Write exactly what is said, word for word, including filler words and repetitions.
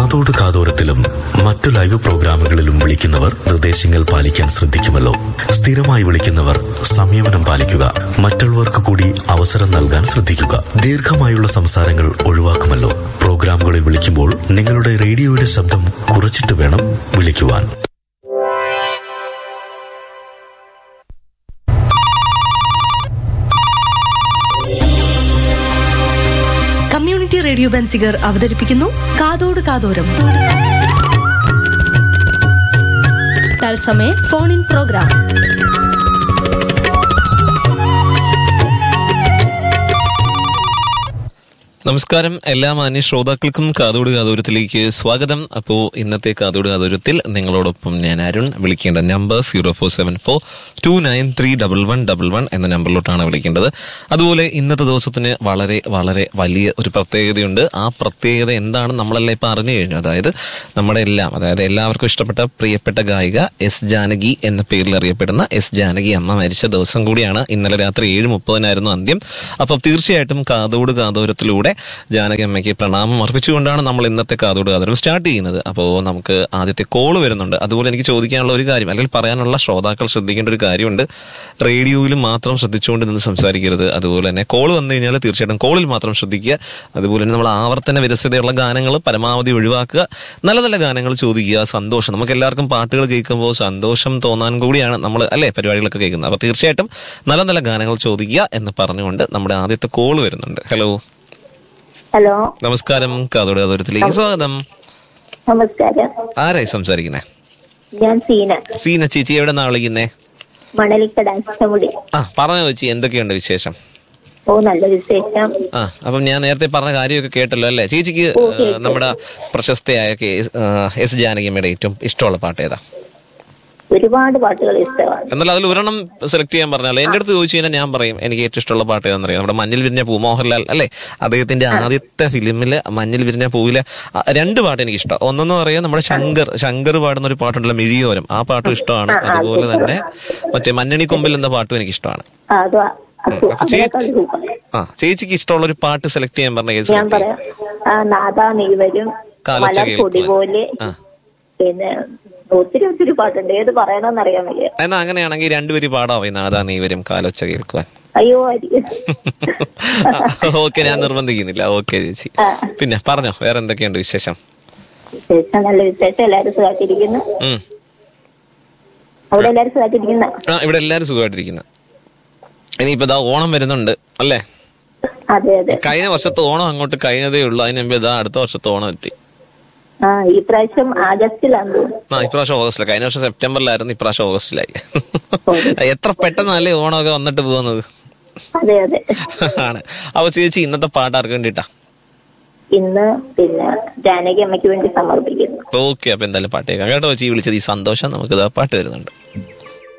കാതോട് കാതോരത്തിലും മറ്റു ലൈവ് പ്രോഗ്രാമുകളിലും വിളിക്കുന്നവർ നിർദ്ദേശങ്ങൾ പാലിക്കാൻ ശ്രദ്ധിക്കുമല്ലോ. സ്ഥിരമായി വിളിക്കുന്നവർ സംയമനം പാലിക്കുക. മറ്റുള്ളവർക്ക് കൂടി അവസരം നൽകാൻ ശ്രദ്ധിക്കുക. ദീർഘമായുള്ള സംസാരങ്ങൾ ഒഴിവാക്കുമല്ലോ. പ്രോഗ്രാമുകളിൽ വിളിക്കുമ്പോൾ നിങ്ങളുടെ റേഡിയോയുടെ ശബ്ദം കുറച്ചിട്ട് വേണം വിളിക്കുവാൻ. കമ്മ്യൂണിറ്റി റേഡിയോ ബൻസിഗർ അവതരിപ്പിക്കുന്നു കാതോട് കാതോരം, തത്സമയ ഫോൺ ഇൻ പ്രോഗ്രാം. നമസ്കാരം, എല്ലാ മാന്യ ശ്രോതാക്കൾക്കും കാതോട് കാതോരത്തിലേക്ക് സ്വാഗതം. അപ്പോൾ ഇന്നത്തെ കാതോട് കാതോരത്തിൽ നിങ്ങളോടൊപ്പം ഞാൻ അരുൺ. വിളിക്കേണ്ട number zero four seven four to nine three double one double one എന്ന നമ്പറിലോട്ടാണ് വിളിക്കേണ്ടത്. അതുപോലെ ഇന്നത്തെ ദിവസത്തിന് വളരെ വളരെ വലിയ ഒരു പ്രത്യേകതയുണ്ട്. ആ പ്രത്യേകത എന്താണ് നമ്മളെല്ലാം ഇപ്പം അറിഞ്ഞു കഴിഞ്ഞു. അതായത് നമ്മുടെ എല്ലാം അതായത് എല്ലാവർക്കും ഇഷ്ടപ്പെട്ട പ്രിയപ്പെട്ട ഗായിക എസ് ജാനകി എന്ന പേരിൽ അറിയപ്പെടുന്ന എസ് ജാനകി അമ്മ മരിച്ച ദിവസം കൂടിയാണ്. ഇന്നലെ രാത്രി ഏഴ് മുപ്പതിനായിരുന്നു അന്ത്യം. അപ്പം തീർച്ചയായിട്ടും കാതോട് കാതോരത്തിലൂടെ ജാനകി അമ്മയ്ക്ക് പ്രണാമം അർപ്പിച്ചുകൊണ്ടാണ് നമ്മൾ ഇന്നത്തെ കാതോട് കാതോരം സ്റ്റാർട്ട് ചെയ്യുന്നത്. അപ്പോൾ നമുക്ക് ആദ്യത്തെ കോള് വരുന്നുണ്ട്. അതുപോലെ എനിക്ക് ചോദിക്കാനുള്ള ഒരു കാര്യം, അല്ലെങ്കിൽ പറയാനുള്ള ശ്രോതാക്കൾ ശ്രദ്ധിക്കേണ്ട ഒരു കാര്യമുണ്ട്. റേഡിയോയിൽ മാത്രം ശ്രദ്ധിച്ചുകൊണ്ട് നിന്ന് സംസാരിക്കരുത്. അതുപോലെ തന്നെ കോള് വന്നു കഴിഞ്ഞാൽ തീർച്ചയായിട്ടും കോളിൽ മാത്രം ശ്രദ്ധിക്കുക. അതുപോലെ തന്നെ നമ്മൾ ആവർത്തന വിരസതയുള്ള ഗാനങ്ങൾ പരമാവധി ഒഴിവാക്കുക. നല്ല നല്ല ഗാനങ്ങൾ ചോദിക്കുക. സന്തോഷം, നമുക്ക് എല്ലാവർക്കും പാട്ടുകൾ കേൾക്കുമ്പോൾ സന്തോഷം തോന്നാൻ കൂടിയാണ് നമ്മൾ അല്ലേ പരിപാടികളൊക്കെ കേൾക്കുന്നത്. അപ്പോൾ തീർച്ചയായിട്ടും നല്ല നല്ല ഗാനങ്ങൾ ചോദിക്കുക എന്ന് പറഞ്ഞുകൊണ്ട് നമ്മുടെ ആദ്യത്തെ കോള് വരുന്നുണ്ട്. ഹലോ ഹലോ, നമസ്കാരം. കാതോട് കാതോരത്തിലേക്ക് സ്വാഗതം. നമസ്കാരം. ആരായി സംസാരിക്കുന്നേ? ഞാൻ സീന. സീന ചേച്ചി, എവിടെ നിന്നാ വിളിക്കുന്നേ? മണലിക്കട അഷ്ടമുടി. ആ, പറഞ്ഞോ ചേച്ചി, എന്തൊക്കെയുണ്ട് വിശേഷം? ഓ, നല്ല വിശേഷം. ആ, അപ്പം ഞാൻ നേരത്തെ പറഞ്ഞ കാര്യമൊക്കെ കേട്ടല്ലോ അല്ലേ? ചേച്ചിക്ക് നമ്മുടെ പ്രശസ്തയായ എസ് ജാനകിയമ്മയുടെ ഏറ്റവും ഇഷ്ടമുള്ള പാട്ട് ഏതാ? ഒരുപാട് പാട്ടുകൾ ഇഷ്ടമാണ്. എന്നാലും അതിൽ ഒരെണ്ണം സെലക്ട് ചെയ്യാൻ പറഞ്ഞാലോ? എന്റെ അടുത്ത് ചോദിച്ചു കഴിഞ്ഞാൽ ഞാൻ പറയും എനിക്ക് ഏറ്റവും ഇഷ്ടമുള്ള പാട്ട് ഏതാണെന്നറിയാം. നമ്മുടെ മഞ്ഞിൽ വിരിഞ്ഞ പൂ, മോഹൻലാൽ അല്ലേ, അദ്ദേഹത്തിന്റെ ആദ്യത്തെ ഫിലിമില് മഞ്ഞിൽ വിരിഞ്ഞ പൂവിലെ രണ്ട് പാട്ട് എനിക്ക് ഇഷ്ടം. ഒന്നെന്ന് പറയാൻ നമ്മുടെ ശങ്കർ ശങ്കർ പാടുന്ന ഒരു പാട്ടുണ്ടല്ലോ, മിഴിയോരം, ആ പാട്ടും ഇഷ്ടമാണ്. അതുപോലെ തന്നെ മറ്റേ മഞ്ഞണി കൊമ്പിൽ എന്ന പാട്ടും എനിക്ക് ഇഷ്ടമാണ്. ചേച്ചി ആ ചേച്ചിക്ക് ഇഷ്ടമുള്ള ഒരു പാട്ട് സെലക്ട് ചെയ്യാൻ പറഞ്ഞ പിന്നെ ഒത്തിരി ഒത്തിരി പാട്ടുണ്ട്. ഏത് പറയണമെന്ന് അറിയാൻ വയ്യ. എന്നാ അങ്ങനെയാണെങ്കിൽ രണ്ടുപേര് പാടാവേ, നാദാ നീ വരും കാലൊച്ച കേൾക്കുവാൻ. അയ്യോ, ഓക്കെ, ഞാൻ നിർബന്ധിക്കുന്നില്ല. ഓക്കെ ചേച്ചി, പിന്നെ പറഞ്ഞോ, വേറെ എന്തൊക്കെയുണ്ട് വിശേഷം? വിശേഷം നല്ല വിശേഷം. എല്ലാരും സുഖമായിട്ടിരിക്കുന്നു. അവിടെ എല്ലാരും സുഖമായിട്ടിരിക്കുന്ന? ആ, ഇവിടെ എല്ലാരും സുഖമായിട്ടിരിക്കുന്നു. ഇനിയിപ്പോ ഇതാ ഓണം വരുന്നുണ്ട് അല്ലേ? അതെ അതെ. കഴിഞ്ഞ വർഷത്തെ ഓണം അങ്ങോട്ട് കഴിഞ്ഞതേ ഉള്ളൂ. അതിന് മുമ്പ് ഇതാ അടുത്ത വർഷത്തെ ഓണം എത്തി. ആ, ഈ പ്രാവശ്യം ആഗസ്റ്റിലാണ്. ആ, ഇപ്രാവശ്യം ഓഗസ്റ്റിലായി. കഴിഞ്ഞ വർഷം സെപ്റ്റംബറിലായിരുന്നു, ഇപ്രാവശ്യം ഓഗസ്റ്റിലായി. എത്ര പെട്ടെന്നല്ലേ ഓണമൊക്കെ വന്നിട്ട് പോകുന്നത്. അതെ അതെ ആണ്. അപ്പൊ ചേച്ചി ഇന്നത്തെ പാട്ട് ആർക്ക് വേണ്ടിട്ടാ? ഇന്ന് പിന്നെ ജാനകി അമ്മയ്ക്ക് വേണ്ടി സമർപ്പിക്കുന്നു. ഓക്കെ, അപ്പൊ എന്തായാലും പാട്ട് കേൾക്കാം കേട്ടോ ചേച്ചി. വിളിച്ചത് ഈ സന്തോഷം. നമുക്ക് ഇതാ പാട്ട് വരുന്നുണ്ട്.